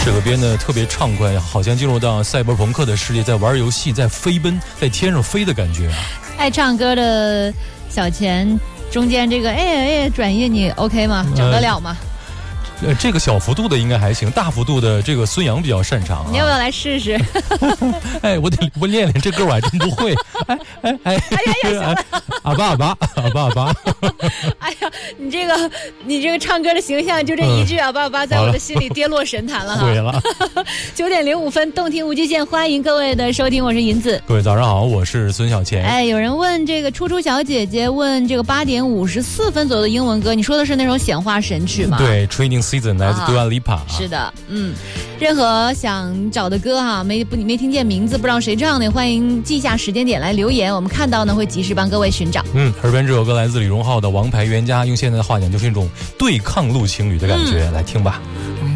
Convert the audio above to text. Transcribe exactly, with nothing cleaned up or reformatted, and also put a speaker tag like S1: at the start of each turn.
S1: 这个编的特别畅快，好像进入到赛博朋克的世界，在玩游戏，在飞奔，在天上飞的感觉啊！
S2: 爱唱歌的小钱，中间这个哎哎转音你 OK 吗？整得了吗？
S1: 呃，这个小幅度的应该还行，大幅度的这个孙杨比较擅长、啊。
S2: 你要不要来试试？
S1: 哎，我得我练练，这歌我还真不会。哎哎哎！
S2: 哎呀呀，
S1: 阿巴阿巴阿巴阿巴！
S2: 哎呀，你这个你这个唱歌的形象就这一句阿巴阿巴，在我的心里跌落神坛了哈。
S1: 对了，
S2: 九点零五分，动听无极限，欢迎各位的收听，我是银子。
S1: 各位早上好，我是孙小钱。
S2: 哎，有人问这个初初小姐姐问这个八点五十四分左右的英文歌，你说的是那首显化神曲吗？
S1: 对 ，Training Season 来自 Dua Lipa、啊。
S2: 是的，嗯，任何想找的歌哈，没不你没听见名字，不知道谁唱的，欢迎记下时间点来留言，我们看到呢会及时帮各位寻找。
S1: 嗯，耳边这首歌来自李荣浩的《王牌冤家》，用现在的话讲就是一种对抗路情侣的感觉，嗯、来听吧。